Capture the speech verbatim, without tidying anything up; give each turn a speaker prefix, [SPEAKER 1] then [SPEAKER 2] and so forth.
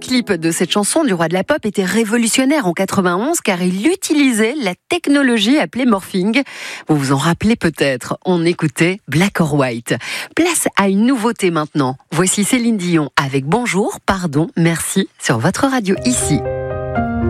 [SPEAKER 1] clip de cette chanson du roi de la pop était révolutionnaire en quatre-vingt-onze car il utilisait la technologie appelée morphing. Vous vous en rappelez peut-être, on écoutait Black or White. Place à une nouveauté maintenant. Voici Céline Dion avec Bonjour, pardon, merci sur votre radio ici.